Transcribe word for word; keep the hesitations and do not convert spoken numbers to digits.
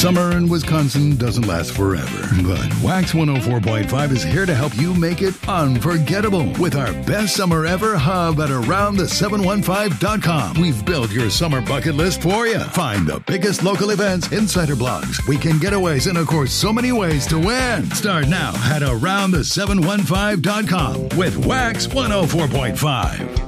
Summer in Wisconsin doesn't last forever, but Wax one oh four point five is here to help you make it unforgettable with our best summer ever hub at around the seven one five dot com. We've built your summer bucket list for you. Find the biggest local events, insider blogs, weekend getaways, and of course, so many ways to win. Start now at around the seven one five dot com with Wax one oh four point five.